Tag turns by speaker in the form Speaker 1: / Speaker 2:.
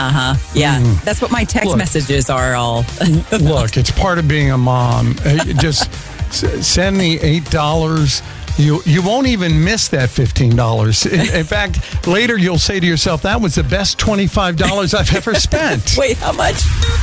Speaker 1: Yeah, that's what my text
Speaker 2: Look.
Speaker 1: messages are all.
Speaker 2: Look, it's part of being a mom. Just send me $8. You won't even miss that $15. In fact, later you'll say to yourself, that was the best $25 I've ever spent.
Speaker 1: Wait, how much?